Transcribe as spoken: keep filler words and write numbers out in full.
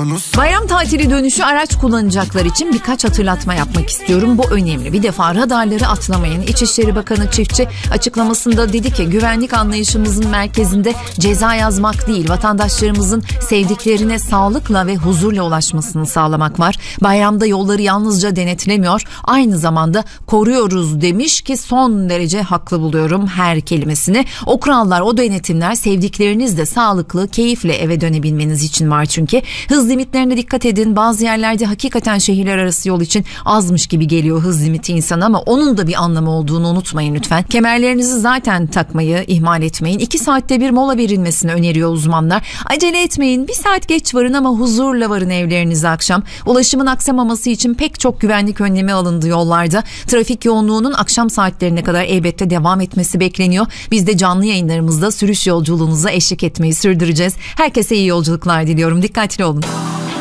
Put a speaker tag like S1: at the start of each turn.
S1: Bayram tatili dönüşü araç kullanacaklar için birkaç hatırlatma yapmak istiyorum. Bu önemli. Bir defa radarları atlamayın. İçişleri Bakanı Çiftçi açıklamasında dedi ki güvenlik anlayışımızın merkezinde ceza yazmak değil, vatandaşlarımızın sevdiklerine sağlıkla ve huzurla ulaşmasını sağlamak var. Bayramda yolları yalnızca denetlemiyor, aynı zamanda koruyoruz demiş ki son derece haklı buluyorum her kelimesini. O kurallar, o denetimler sevdiklerinizle sağlıklı, keyifle eve dönebilmeniz için var çünkü. Hız limitlerine dikkat edin. Bazı yerlerde hakikaten şehirler arası yol için azmış gibi geliyor hız limiti insana ama onun da bir anlamı olduğunu unutmayın lütfen. Kemerlerinizi zaten takmayı ihmal etmeyin. İki saatte bir mola verilmesini öneriyor uzmanlar. Acele etmeyin. Bir saat geç varın ama huzurla varın evlerinize akşam. Ulaşımın aksamaması için pek çok güvenlik önlemi alındı yollarda. Trafik yoğunluğunun akşam saatlerine kadar elbette devam etmesi bekleniyor. Biz de canlı yayınlarımızda sürüş yolculuğunuza eşlik etmeyi sürdüreceğiz. Herkese iyi yolculuklar diliyorum. Dikkatli olun.